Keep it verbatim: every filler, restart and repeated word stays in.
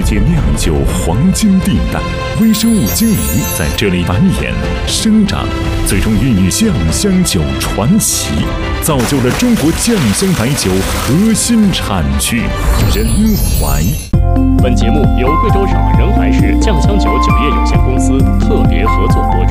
界酿酒黄金地带，微生物精灵在这里繁衍、生长，最终孕育酱香酒传奇，造就了中国酱香白酒核心产区仁怀。 本节目由贵州省仁怀市酱香酒酒业有限公司特别合作播出。